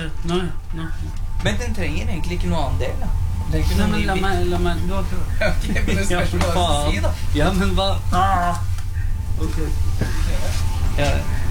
Nei. Men den trenger egentlig ikke noe annen del, da. Nei, men la meg du har prøvd. Ok, men det spørs hva du si, da. Ja, men hva? Ok. Ja.